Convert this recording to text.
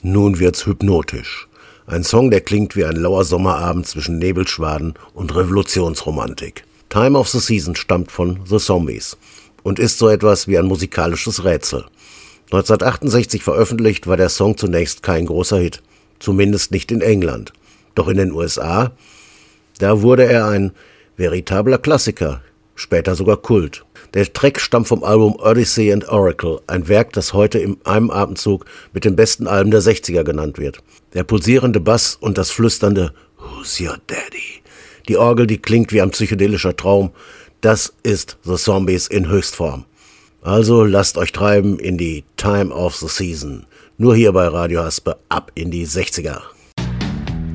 Nun wird's hypnotisch. Ein Song, der klingt wie ein lauer Sommerabend zwischen Nebelschwaden und Revolutionsromantik. Time of the Season stammt von The Zombies und ist so etwas wie ein musikalisches Rätsel. 1968 veröffentlicht, war der Song zunächst kein großer Hit, zumindest nicht in England. Doch in den USA, da wurde er ein veritabler Klassiker, später sogar Kult. Der Track stammt vom Album Odyssey and Oracle, ein Werk, das heute in einem Atemzug mit den besten Alben der 60er genannt wird. Der pulsierende Bass und das flüsternde Who's Your Daddy? Die Orgel, die klingt wie ein psychedelischer Traum, das ist The Zombies in Höchstform. Also lasst euch treiben in die Time of the Season. Nur hier bei Radio Haspe ab in die 60er.